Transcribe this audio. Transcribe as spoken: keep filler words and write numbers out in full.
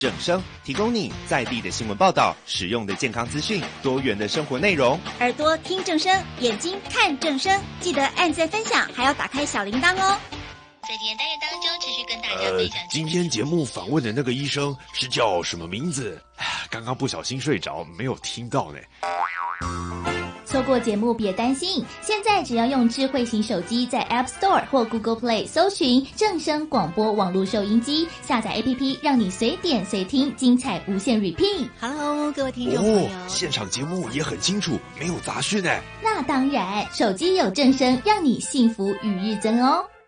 正声提供你在地的新闻报道、实用的健康资讯、多元的生活内容。 耳朵听正声，眼睛看正声，记得按赞分享，还要打开小铃铛哦。 在今天单元当中，持续跟大家分享、呃。 今天节目访问的那个医生是叫什么名字？刚刚不小心睡着，没有听到呢。 错过节目别担心，现在只要用智慧型手机在 App Store 或 Google Play 搜寻正声广播网络收音机，下载 A P P 让你随点随听，精彩无限 repeat。 Hello， 各位听众朋友， 哦，现场节目也很清楚，没有杂讯哎。 那当然，手机有正声，让你幸福与日增哦。